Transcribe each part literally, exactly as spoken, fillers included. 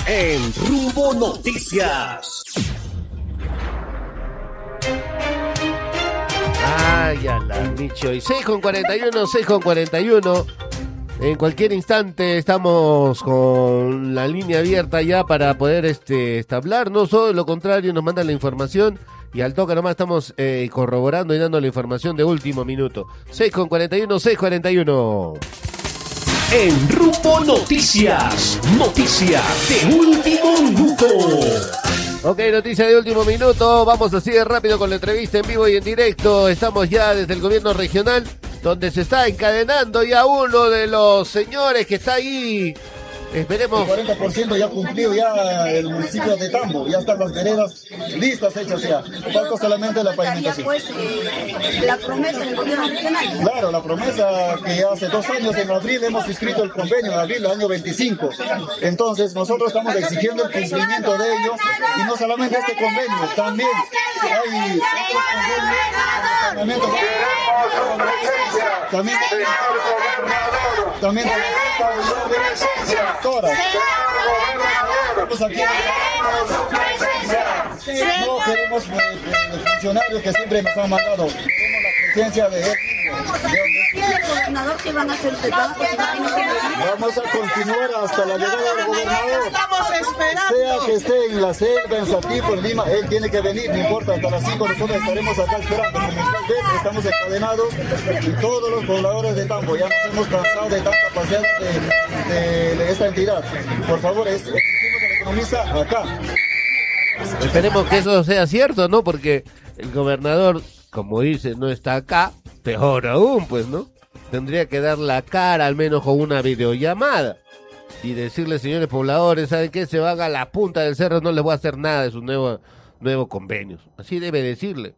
en Rumbo Noticias. Ay, a la Micho. Y seis con cuarenta y uno, seis con cuarenta y uno. En cualquier instante estamos con la línea abierta ya para poder este, hablar. No solo lo contrario, nos mandan la información y al toque nomás estamos eh, corroborando y dando la información de último minuto. seis con cuarenta y uno, seis con cuarenta y uno. En Rumbo Noticias, noticia de último minuto. Ok, noticia de último minuto. Vamos así de rápido con la entrevista en vivo y en directo. Estamos ya desde el gobierno regional, donde se está encadenando ya uno de los señores que está ahí. Esperemos. El cuarenta por ciento ya cumplido ya el municipio de Tambo. Ya están las veredas listas, hechas ya. Falta solamente la pavimentación. Pues, eh, la promesa del gobierno regional. Claro, la promesa que ya hace dos años, en abril, hemos inscrito el convenio, en abril del año veinticinco. Entonces, nosotros estamos exigiendo el cumplimiento de ello. Y no solamente este convenio, también hay otros convenios. También, también, todas. Estamos aquí. No queremos eh, funcionarios que siempre nos han mandado. Queremos la presencia de él. Gobernador, ¿qué van a hacer? Vamos a continuar hasta la llegada del gobernador. Estamos esperando. Sea que esté en la selva, en Satipo, en Lima, él tiene que venir, no importa, hasta las cinco nosotros estaremos acá esperando. Como usted ve, estamos encadenados y todos los pobladores de Tambo ya nos hemos cansado de tanta paseada de, de, de esta entidad. Por favor, es, exigimos al economista acá. Esperemos que eso sea cierto, ¿no? Porque el gobernador, como dice, no está acá. Peor aún, pues, ¿no? Tendría que dar la cara al menos con una videollamada y decirle, señores pobladores, ¿saben qué? Se van a la punta del cerro, no les voy a hacer nada de sus nuevos nuevos convenios. Así debe decirle.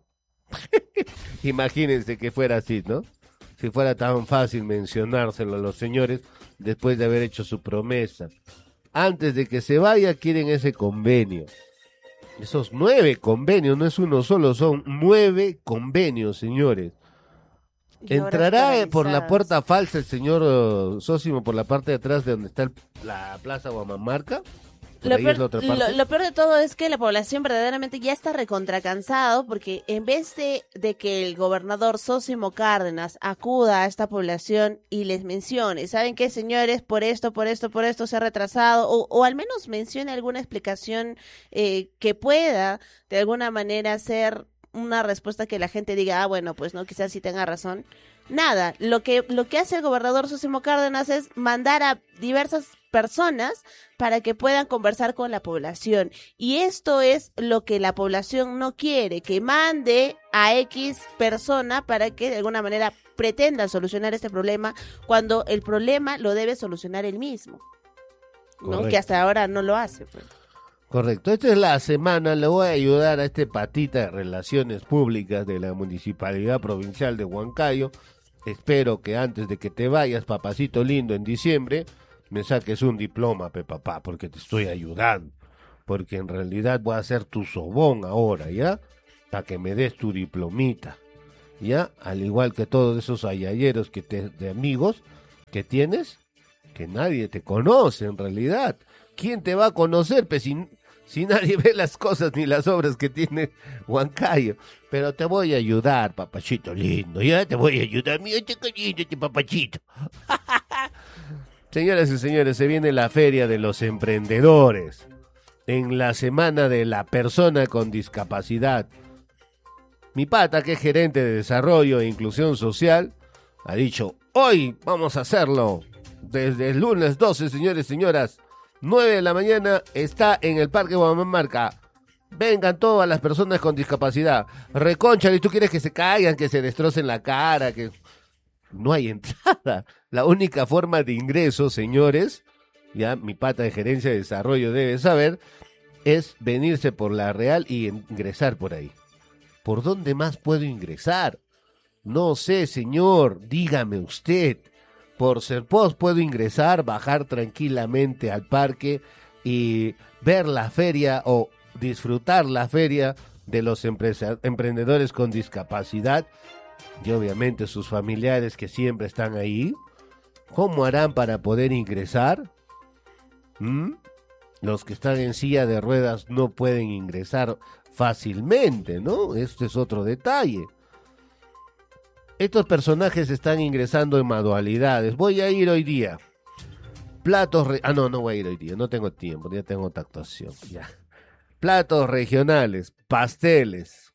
Imagínense que fuera así, ¿no? Si fuera tan fácil mencionárselo a los señores después de haber hecho su promesa. Antes de que se vaya, quieren ese convenio. Esos nueve convenios, no es uno solo, son nueve convenios, señores. ¿Entrará por la puerta falsa el señor uh, Sósimo por la parte de atrás de donde está el, la Plaza Guamamarca? Lo peor, lo, lo peor de todo es que la población verdaderamente ya está recontracansado porque en vez de, de que el gobernador Sósimo Cárdenas acuda a esta población y les mencione, ¿saben qué, señores? Por esto, por esto, por esto se ha retrasado, o, o al menos mencione alguna explicación eh, que pueda de alguna manera ser una respuesta que la gente diga, ah, bueno, pues no, quizás sí tenga razón. Nada, lo que, lo que hace el gobernador Sósimo Cárdenas es mandar a diversas personas para que puedan conversar con la población. Y esto es lo que la población no quiere, que mande a X persona para que de alguna manera pretenda solucionar este problema, cuando el problema lo debe solucionar él mismo, ¿no? Correcto. Que hasta ahora no lo hace, pues. Correcto, esta es la semana, le voy a ayudar a este patita de relaciones públicas de la Municipalidad Provincial de Huancayo. Espero que antes de que te vayas, papacito lindo, en diciembre, me saques un diploma, pe papá, porque te estoy ayudando. Porque en realidad voy a ser tu sobón ahora, ¿ya? Para que me des tu diplomita, ¿ya? Al igual que todos esos ayayeros que te, de amigos que tienes, que nadie te conoce en realidad. ¿Quién te va a conocer, pe, si, si nadie ve las cosas ni las obras que tiene Huancayo? Pero te voy a ayudar, papachito lindo, ya te voy a ayudar, mira este cariño, este papachito. Señoras y señores, se viene la Feria de los Emprendedores, en la Semana de la Persona con Discapacidad. Mi pata, que es gerente de Desarrollo e Inclusión Social, ha dicho, hoy vamos a hacerlo, desde el lunes doce, señores y señoras, nueve de la mañana, está en el Parque Guamamarca. Vengan todas las personas con discapacidad. Recónchale, ¿tú quieres que se caigan, que se destrocen la cara? Que no hay entrada. La única forma de ingreso, señores, ya mi pata de gerencia de desarrollo debe saber, es venirse por la Real y ingresar por ahí. ¿Por dónde más puedo ingresar? No sé, señor, dígame usted. Por Serpos puedo ingresar, bajar tranquilamente al parque y ver la feria o disfrutar la feria de los empresa- emprendedores con discapacidad y obviamente sus familiares que siempre están ahí. ¿Cómo harán para poder ingresar? ¿Mm? los que están en silla de ruedas no pueden ingresar fácilmente, ¿no? Este es otro detalle. Estos personajes están ingresando en manualidades. Voy a ir hoy día. Platos... Re... Ah, no, no voy a ir hoy día. No tengo tiempo. Ya tengo otra actuación. Ya. Platos regionales. Pasteles.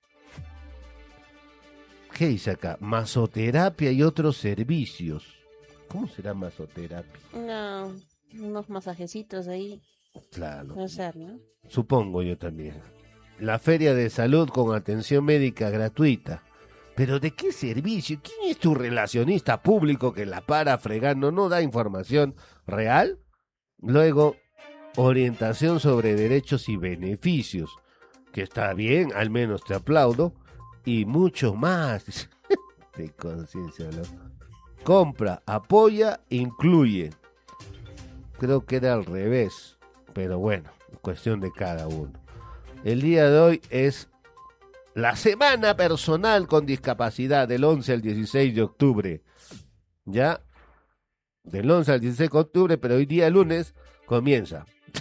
¿Qué dice acá? Masoterapia y otros servicios. ¿Cómo será masoterapia? No, unos masajecitos ahí. Claro. Puede ser, ¿no? Supongo yo también. La feria de salud con atención médica gratuita. ¿Pero de qué servicio? ¿Quién es tu relacionista público que la para fregando? ¿No da información real? Luego, orientación sobre derechos y beneficios. Que está bien, al menos te aplaudo. Y mucho más. De conciencia, ¿no? Compra, apoya, incluye. Creo que era al revés. Pero bueno, cuestión de cada uno. El día de hoy es la Semana Personal con Discapacidad, del once al dieciséis de octubre. ¿Ya? Del once al dieciséis de octubre, pero hoy día lunes comienza.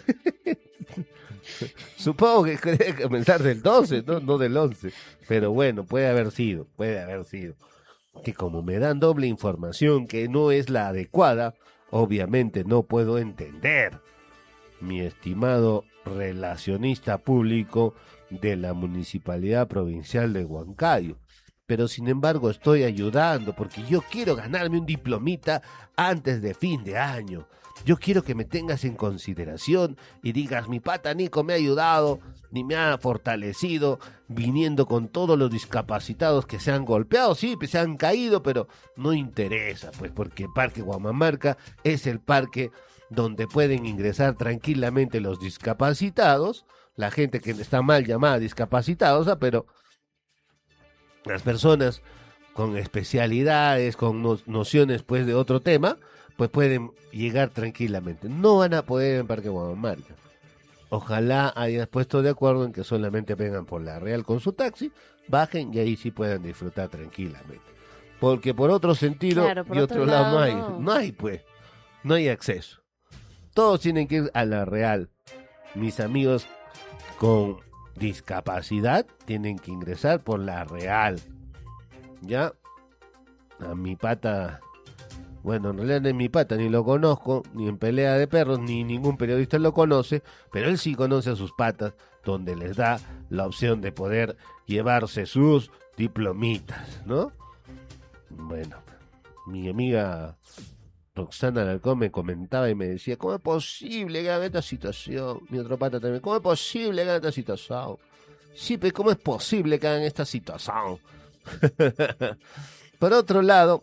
Supongo que debe comenzar del doce, ¿no? No del once. Pero bueno, puede haber sido, puede haber sido. Que como me dan doble información que no es la adecuada, obviamente no puedo entender. Mi estimado relacionista público de la Municipalidad Provincial de Huancayo. Pero sin embargo estoy ayudando porque yo quiero ganarme un diplomita antes de fin de año. Yo quiero que me tengas en consideración y digas, mi pata Nico me ha ayudado, ni me ha fortalecido, viniendo con todos los discapacitados que se han golpeado, sí, que se han caído, pero no interesa, pues porque el Parque Huamamarca es el parque donde pueden ingresar tranquilamente los discapacitados, la gente que está mal llamada discapacitados, pero las personas con especialidades, con no, nociones pues de otro tema, pues pueden llegar tranquilamente. No van a poder en Parque Huamamarca. Ojalá hayan puesto de acuerdo en que solamente vengan por la Real con su taxi, bajen y ahí sí puedan disfrutar tranquilamente. Porque por otro sentido Claro, por y otro otro lado, lado, no hay, no. no hay pues, no hay acceso. Todos tienen que ir a la Real. Mis amigos con discapacidad tienen que ingresar por la Real. Ya, a mi pata, bueno, en realidad no es mi pata, ni lo conozco, ni en pelea de perros, ni ningún periodista lo conoce, pero él sí conoce a sus patas, donde les da la opción de poder llevarse sus diplomitas, ¿no? Bueno, mi amiga Roxana Alarcón me comentaba y me decía, ¿cómo es posible que hagan esta situación? Mi otro pata también, ¿cómo es posible que hagan esta situación? Sí, pero ¿cómo es posible que hagan esta situación? Por otro lado,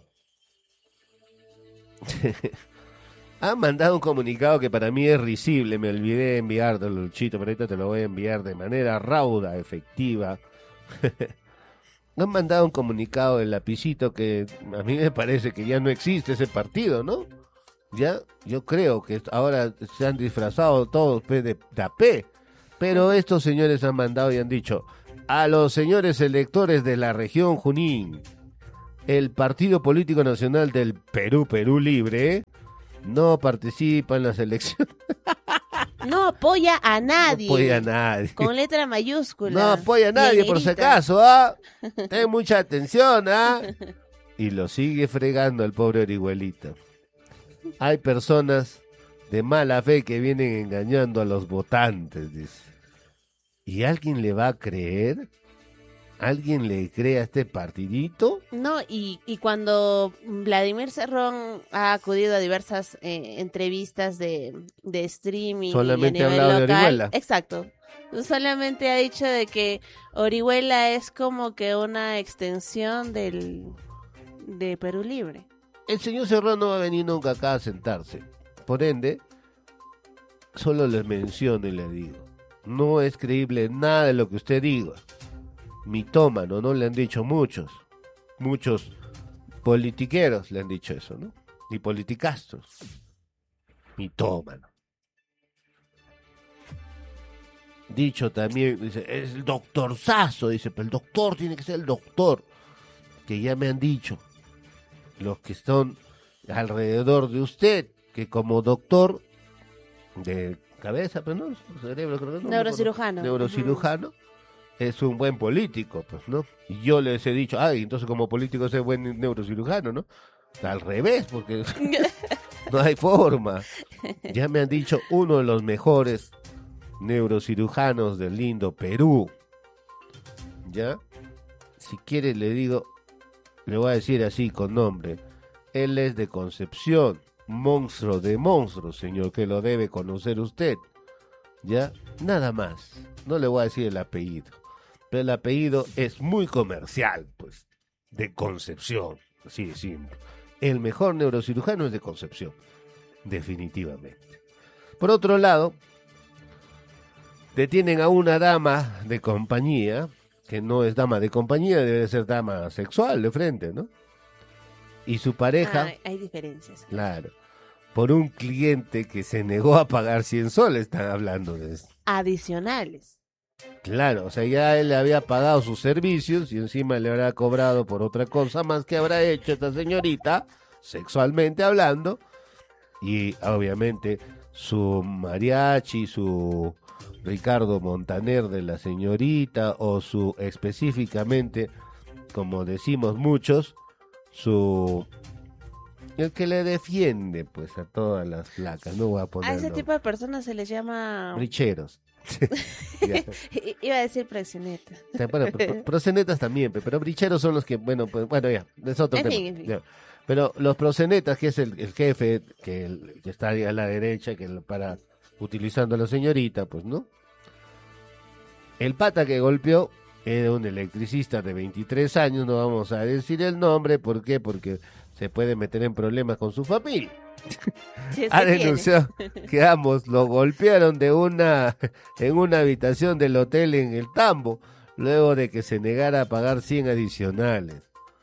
han mandado un comunicado que para mí es risible, me olvidé de enviártelo, Luchito, pero ahorita te lo voy a enviar de manera rauda, efectiva. Han mandado un comunicado del lapicito que a mí me parece que ya no existe ese partido, ¿no? Ya, yo creo que ahora se han disfrazado todos pues, de, de A P, pero estos señores han mandado y han dicho, a los señores electores de la región Junín, el Partido Político Nacional del Perú, Perú Libre, no participa en las elecciones. No apoya a nadie. No apoya a nadie. Con letra mayúscula. No apoya a nadie, por si acaso, ¿ah? Ten mucha atención, ¿ah? Y lo sigue fregando al pobre Orihuelito. Hay personas de mala fe que vienen engañando a los votantes, dice. ¿Y alguien le va a creer? ¿Alguien le cree a este partidito? No, y, y cuando Vladimir Cerrón ha acudido a diversas eh, entrevistas de, de streaming Solamente y a ha nivel hablado de local, Orihuela. Exacto. Solamente ha dicho de que Orihuela es como que una extensión del de Perú Libre. El señor Cerrón no va a venir nunca acá a sentarse. Por ende, solo les menciono y les digo, no es creíble nada de lo que usted diga. Mitómano, ¿no? Le han dicho muchos, muchos politiqueros le han dicho eso, ¿no? Y politicastros. Mitómano. Dicho también, dice, es el doctorzazo, dice, pero el doctor tiene que ser el doctor. Que ya me han dicho los que están alrededor de usted, que como doctor de cabeza, pero no, cerebro, creo que no. Neurocirujano. Neurocirujano. Uh-huh. Es un buen político, pues, ¿no? Y yo les he dicho, ay, entonces como político es buen neurocirujano, ¿no? Al revés, porque no hay forma. Ya me han dicho uno de los mejores neurocirujanos del lindo Perú. ¿Ya? Si quiere le digo, le voy a decir así con nombre. Él es de Concepción, monstruo de monstruos, señor, que lo debe conocer usted. ¿Ya? Nada más. No le voy a decir el apellido. Pero el apellido es muy comercial, pues. De Concepción. Así de simple. El mejor neurocirujano es de Concepción. Definitivamente. Por otro lado, detienen a una dama de compañía, que no es dama de compañía, debe ser dama sexual de frente, ¿no? Y su pareja... Ah, hay diferencias. Claro. Por un cliente que se negó a pagar cien soles, están hablando de esto. Adicionales. Claro, o sea, ya él le había pagado sus servicios y encima le habrá cobrado por otra cosa más que habrá hecho esta señorita, sexualmente hablando, y obviamente su mariachi, su Ricardo Montaner de la señorita, o su específicamente, como decimos muchos, su... el que le defiende, pues, a todas las flacas, no voy a ponerlo. A ese tipo de personas se les llama... bricheros. Iba a decir proxenetas. Bueno, proxenetas también, pero bricheros son los que, bueno, pues, bueno, ya, es otro en tema. Fin, en fin. Ya. Pero los proxenetas, que es el, el jefe, que, el, que está ahí a la derecha, que para utilizando a la señorita, pues, ¿no? El pata que golpeó era un electricista de veintitrés años, no vamos a decir el nombre, ¿por qué? Porque se puede meter en problemas con su familia. Si es que ha denunciado tiene. que ambos lo golpearon de una en una habitación del hotel en el Tambo, luego de que se negara a pagar cien adicionales.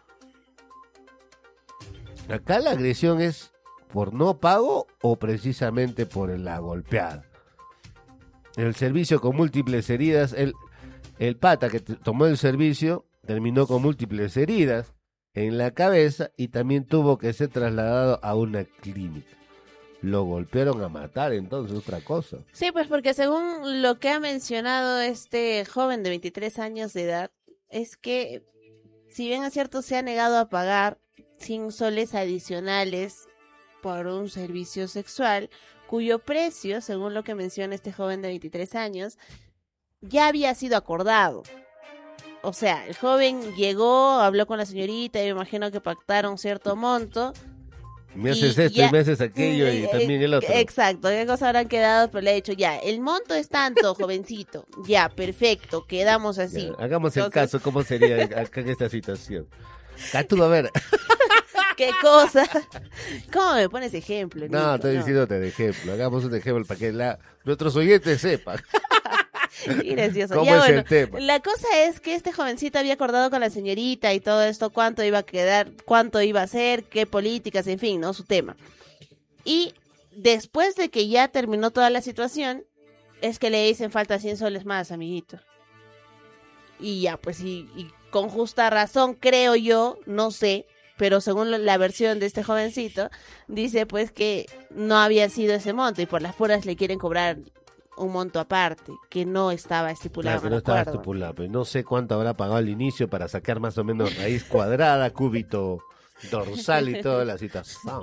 Acá la agresión es por no pago o precisamente por la golpeada. El servicio con múltiples heridas, el, el pata que t- tomó el servicio terminó con múltiples heridas en la cabeza y también tuvo que ser trasladado a una clínica. Lo golpearon a matar, entonces, otra cosa. Sí, pues porque según lo que ha mencionado este joven de veintitrés años de edad, es que, si bien es cierto, se ha negado a pagar cien soles adicionales por un servicio sexual, cuyo precio, según lo que menciona este joven de veintitrés años, ya había sido acordado. O sea, el joven llegó, habló con la señorita, y me imagino que pactaron cierto monto. Me haces y esto ya, y me haces aquello y eh, también el otro. Exacto, qué cosas habrán quedado, pero le he dicho, ya, el monto es tanto, jovencito. Ya, perfecto, quedamos así. Ya, hagamos el Entonces, caso, ¿cómo sería acá en esta situación? Catudo, a ver. ¿Qué cosa? ¿Cómo me pones ejemplo, Nico? No, estoy diciéndote de ejemplo. Hagamos un ejemplo para que la, nuestros oyentes sepan. Qué gracioso. ¿Cómo Ya, es bueno, el tema? la cosa es que este jovencito había acordado con la señorita y todo esto, cuánto iba a quedar, cuánto iba a hacer, qué políticas, en fin, ¿no? Su tema. Y después de que ya terminó toda la situación, es que le dicen falta cien soles más, amiguito. Y ya, pues, y, y con justa razón, creo yo, no sé, pero según la versión de este jovencito, dice pues que no había sido ese monto y por las puras le quieren cobrar un monto aparte, que no estaba estipulado. Claro, que en no el estaba acuerdo. estipulado, pero no sé cuánto habrá pagado al inicio para sacar más o menos raíz cuadrada, cúbito dorsal y toda la situación.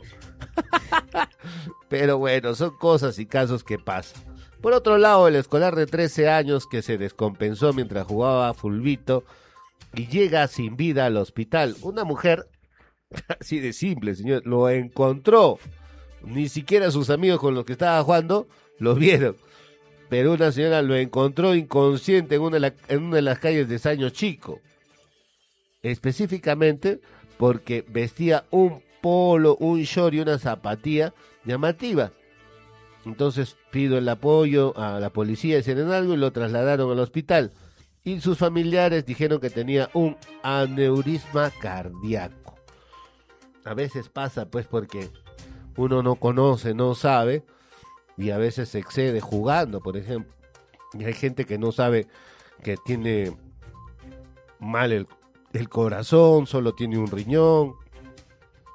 Pero bueno, son cosas y casos que pasan. Por otro lado, el escolar de trece años que se descompensó mientras jugaba fulbito y llega sin vida al hospital. Una mujer, así de simple, señor, lo encontró. Ni siquiera sus amigos con los que estaba jugando lo vieron. Pero una señora lo encontró inconsciente en una de, la, en una de las calles de Saño Chico. Específicamente porque vestía un polo, un short y una zapatilla llamativa. Entonces pido el apoyo a la policía, hicieron algo y lo trasladaron al hospital. Y sus familiares dijeron que tenía un aneurisma cardíaco. A veces pasa pues porque uno no conoce, no sabe, y a veces se excede jugando, por ejemplo. Y hay gente que no sabe que tiene mal el, el corazón, solo tiene un riñón.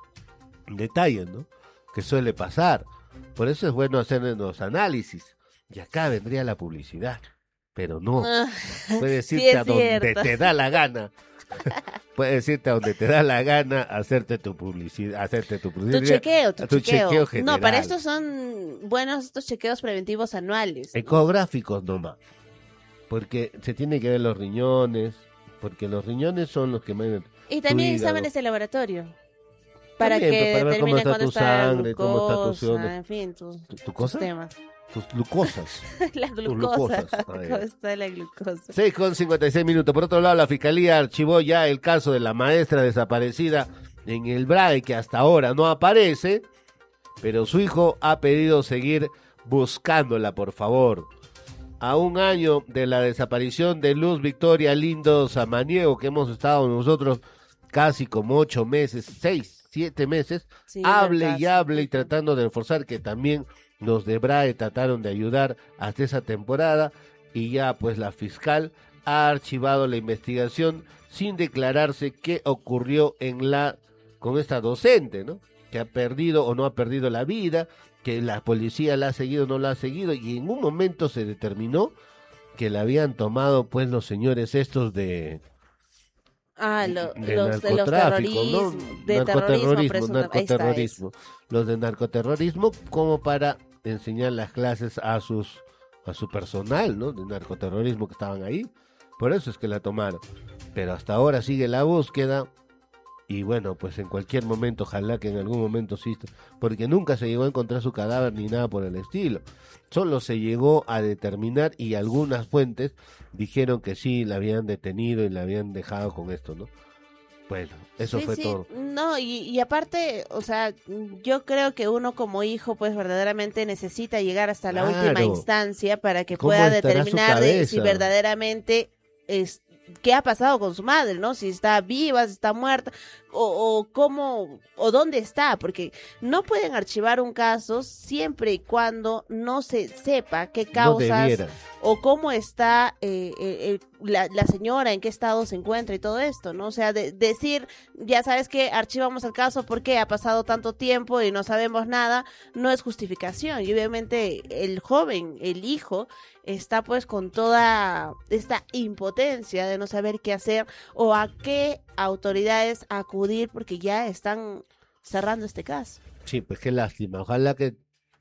Detalles, ¿no? Que suele pasar. Por eso es bueno hacer los análisis Y acá vendría la publicidad, pero no. Ah, Puedes sí irte es a donde cierto. te da la gana. Puedes irte a donde te da la gana, hacerte tu publicidad, hacerte tu Tu publicidad. chequeo, tu, tu chequeo. chequeo general. No, para esto son buenos estos chequeos preventivos anuales. Ecográficos nomás. Porque se tiene que ver los riñones, porque los riñones son los que más... Y también tu hígado. exámenes de laboratorio. Para También, que para ver cómo determinen está cuándo tu está sangre, la cómo está tu glucosa, ozono. en fin, tus, ¿Tu, tu tus cosa? temas. Tus glucosas. La Tus glucosa. glucosas. Ah, ¿Cómo ya. está la glucosa? seis con cincuenta y seis minutos. Por otro lado, la Fiscalía archivó ya el caso de la maestra desaparecida en el B R A E, que hasta ahora no aparece, pero su hijo ha pedido seguir buscándola, por favor. A un año de la desaparición de Luz Victoria Lindo Samaniego, que hemos estado nosotros casi como ocho meses, seis, siete meses, Sí, hable verdad, y sí. hable y tratando de reforzar que también los de B R A E trataron de ayudar hasta esa temporada, y ya pues la fiscal ha archivado la investigación sin declararse qué ocurrió en la con esta docente, ¿no? Que ha perdido o no ha perdido la vida, que la policía la ha seguido o no la ha seguido, y en un momento se determinó que la habían tomado pues los señores estos de Ah, lo- de los de los narcotráfico, terrorismo, ¿no? de terrorismo, narcoterrorismo, presunto- ahí está, narcoterrorismo, los de narcoterrorismo, como para enseñar las clases a sus a su personal, ¿no? De narcoterrorismo que estaban ahí. Por eso es que la tomaron. Pero hasta ahora sigue la búsqueda. Y bueno, pues en cualquier momento, ojalá que en algún momento sí, porque nunca se llegó a encontrar su cadáver ni nada por el estilo. Solo se llegó a determinar, y algunas fuentes dijeron que sí, la habían detenido y la habían dejado con esto, ¿no? Bueno, eso Sí, fue sí. todo. No, y, y aparte, o sea, yo creo que uno como hijo, pues verdaderamente necesita llegar hasta la Claro. última instancia para que ¿Cómo pueda estará su determinar de si cabeza? verdaderamente es qué ha pasado con su madre, ¿no? Si está viva, si está muerta, o, o cómo, o dónde está, porque no pueden archivar un caso siempre y cuando no se sepa qué No causas debiera. o cómo está eh, eh, eh, la, la señora, en qué estado se encuentra y todo esto, ¿no? O sea, de, decir, ya sabes que archivamos el caso porque ha pasado tanto tiempo y no sabemos nada, no es justificación. Y obviamente el joven, el hijo, está pues con toda esta impotencia de no saber qué hacer o a qué autoridades acudir porque ya están cerrando este caso. Sí, pues qué lástima. Ojalá que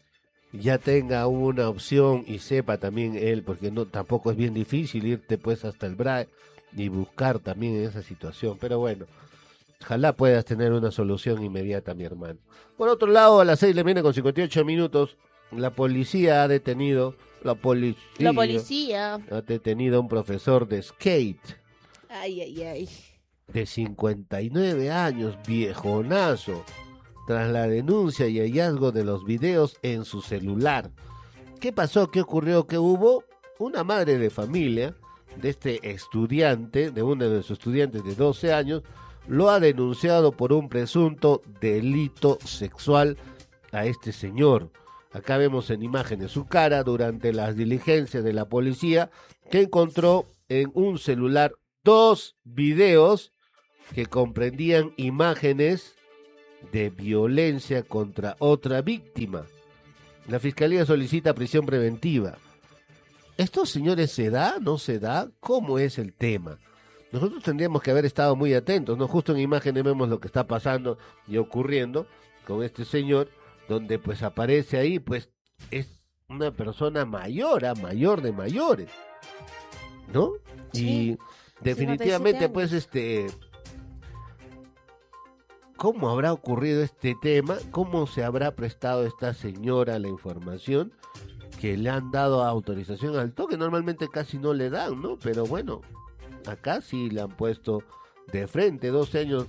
ya tenga una opción y sepa también él, porque no tampoco es bien difícil irte pues hasta el B R A E y buscar también en esa situación. Pero bueno, ojalá puedas tener una solución inmediata, mi hermano. Por otro lado, a las seis le viene con cincuenta y ocho minutos, la policía ha detenido, la policía, La policía. ha detenido a un profesor de skate Ay, ay, ay. de cincuenta y nueve años, viejonazo, tras la denuncia y hallazgo de los videos en su celular. ¿Qué pasó? ¿Qué ocurrió? ¿Qué hubo? Una madre de familia de este estudiante, de uno de sus estudiantes de doce años, lo ha denunciado por un presunto delito sexual a este señor. Acá vemos en imágenes su cara durante las diligencias de la policía, que encontró en un celular dos videos que comprendían imágenes de violencia contra otra víctima. La fiscalía solicita prisión preventiva. ¿Estos señores se da? ¿No se da? ¿Cómo es el tema? Nosotros tendríamos que haber estado muy atentos, ¿no? Justo en imágenes vemos lo que está pasando y ocurriendo con este señor, donde pues aparece ahí, pues es una persona mayor, ¿ah? mayor de mayores, ¿no? Sí, y definitivamente pues este... ¿Cómo habrá ocurrido este tema? ¿Cómo se habrá prestado esta señora la información? Que le han dado autorización al toque. Normalmente casi no le dan, ¿no? Pero bueno, acá sí le han puesto de frente, doce años.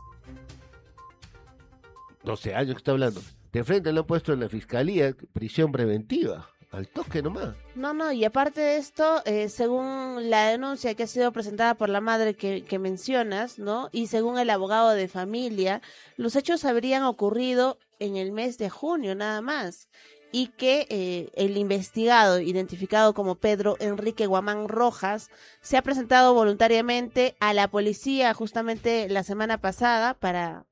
doce años que está hablando. De frente le han puesto en la fiscalía prisión preventiva. Al toque nomás. No, no, y aparte de esto, eh, según la denuncia que ha sido presentada por la madre que, que mencionas, ¿no? Y según el abogado de familia, los hechos habrían ocurrido en el mes de junio nada más. Y que eh, el investigado, identificado como Pedro Enrique Guamán Rojas, se ha presentado voluntariamente a la policía justamente la semana pasada para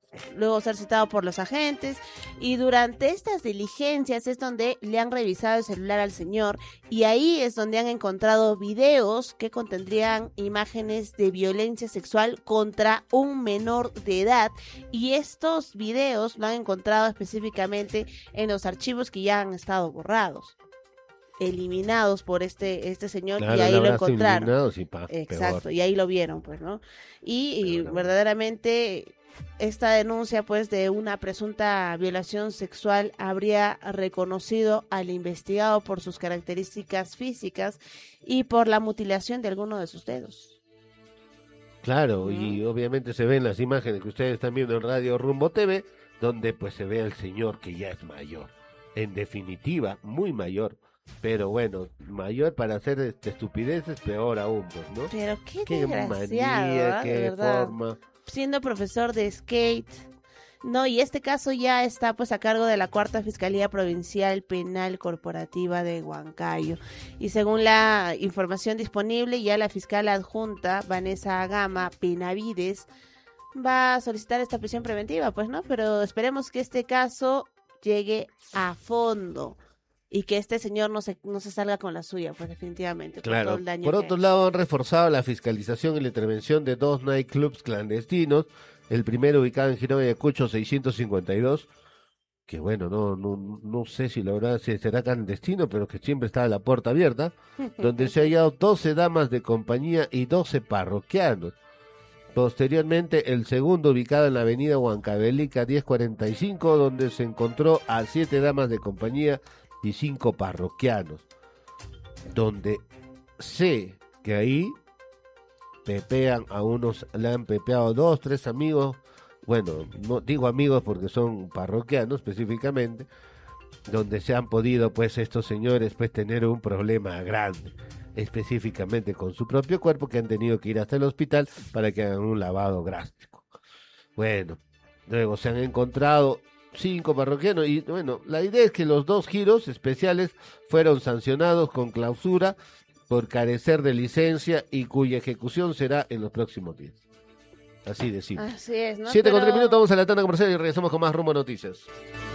luego ser citado por los agentes, y durante estas diligencias es donde le han revisado el celular al señor, y ahí es donde han encontrado videos que contendrían imágenes de violencia sexual contra un menor de edad, y estos videos lo han encontrado específicamente en los archivos que ya han estado borrados, eliminados por este este señor, Claro, y ahí el lo abrazo encontraron. eliminado, sí, pa, Exacto, peor. y ahí lo vieron, pues, ¿no? Y, y Pero, verdaderamente esta denuncia, pues, de una presunta violación sexual habría reconocido al investigado por sus características físicas y por la mutilación de alguno de sus dedos. Claro, ¿no? y obviamente se ven las imágenes que ustedes están viendo en Radio Rumbo T V, donde pues se ve al señor que ya es mayor. En definitiva, muy mayor. Pero bueno, mayor para hacer este, estupideces, peor aún, pues, ¿no? Pero qué, Qué desgraciado, manía, ¿ah? De qué verdad. forma. Siendo profesor de skate. No, y este caso ya está pues a cargo de la Cuarta Fiscalía Provincial Penal Corporativa de Huancayo. Y según la información disponible, ya la fiscal adjunta Vanessa Gama Benavides va a solicitar esta prisión preventiva, pues, ¿no? Pero esperemos que este caso llegue a fondo y que este señor no se no se salga con la suya, pues, definitivamente. Por todo Claro, el daño por que otro ha lado han reforzado la fiscalización y la intervención de dos nightclubs clandestinos, el primero ubicado en Girón Ayacucho seiscientos cincuenta y dos, que bueno, no no no sé si la verdad si será clandestino, pero que siempre está la puerta abierta, donde se han hallado doce damas de compañía y doce parroquianos. Posteriormente, el segundo ubicado en la avenida Huancavelica diez cuarenta y cinco, donde se encontró a siete damas de compañía y cinco parroquianos, donde sé que ahí pepean a unos, le han pepeado dos, tres amigos, bueno, no digo amigos porque son parroquianos específicamente, donde se han podido pues estos señores pues tener un problema grande, específicamente con su propio cuerpo, que han tenido que ir hasta el hospital para que hagan un lavado drástico. Bueno, luego se han encontrado cinco parroquianos y bueno, la idea es que los dos giros especiales fueron sancionados con clausura por carecer de licencia y cuya ejecución será en los próximos días. Así de simple. Así es, ¿no? Siete con Pero- tres minutos, vamos a la tanda comercial y regresamos con más Rumbo Noticias.